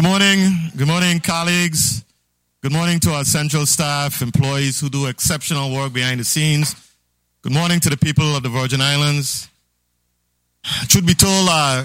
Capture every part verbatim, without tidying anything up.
Good morning. Good morning, colleagues. Good morning to our central staff, employees who do exceptional work behind the scenes. Good morning to the people of the Virgin Islands. Truth be told, our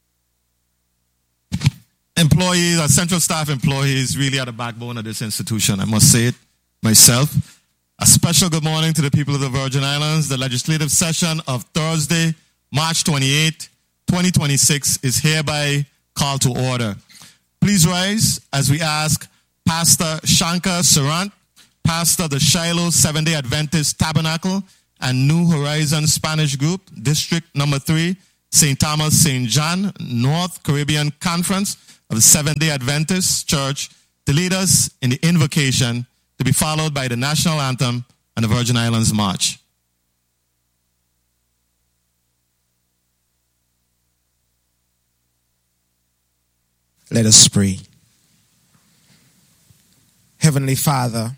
employees, our central staff employees really are the backbone of this institution. I must say it myself. A special good morning to the people of the Virgin Islands. The legislative session of Thursday, March twenty-eighth, twenty twenty-six is hereby called to order. Please rise as we ask Pastor Shankar Sarant, Pastor of the Shiloh Seventh-day Adventist Tabernacle and New Horizon Spanish Group, District Number three, Saint Thomas, Saint John, North Caribbean Conference of the Seventh-day Adventist Church, to lead us in the invocation, to be followed by the National Anthem and the Virgin Islands March. Let us pray. Heavenly Father,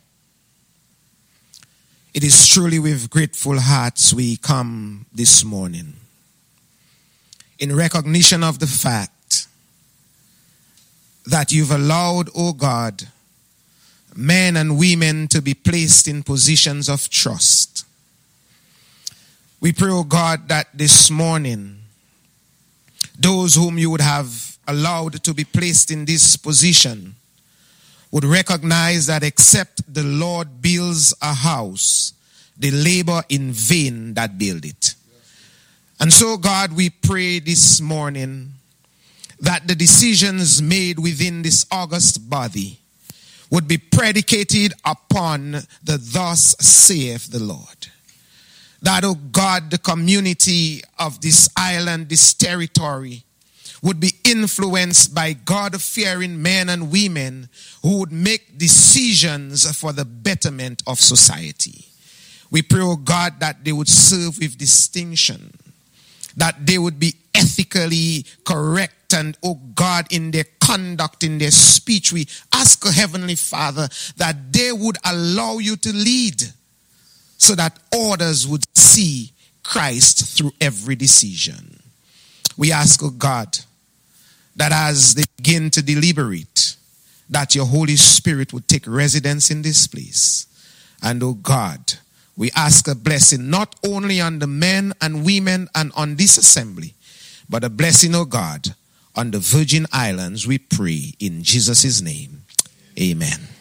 it is truly with grateful hearts we come this morning in recognition of the fact that you've allowed, O God, men and women to be placed in positions of trust. We pray, O God, that this morning, those whom you would have allowed to be placed in this position would recognize that except the Lord builds a house, they labor in vain that build it. And so, God, we pray this morning that the decisions made within this august body would be predicated upon the thus saith the Lord. That, oh God, the community of this island, this territory, would be influenced by God-fearing men and women who would make decisions for the betterment of society. We pray, oh God, that they would serve with distinction, that they would be ethically correct, and, oh God, in their conduct, in their speech. We ask, oh Heavenly Father, that they would allow you to lead so that others would see Christ through every decision. We ask, oh God, that as they begin to deliberate, that your Holy Spirit would take residence in this place. And, oh God, we ask a blessing not only on the men and women and on this assembly, but a blessing, oh God, on the Virgin Islands, we pray in Jesus' name. Amen.